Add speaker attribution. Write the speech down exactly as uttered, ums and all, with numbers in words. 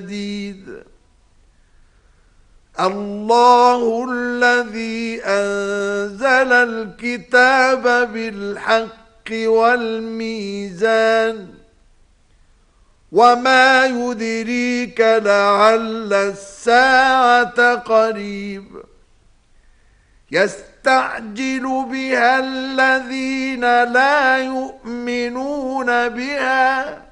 Speaker 1: شديد. الله الذي أنزل الكتاب بالحق والميزان وما يدريك لعل الساعة قريب يستعجل بها الذين لا يؤمنون بها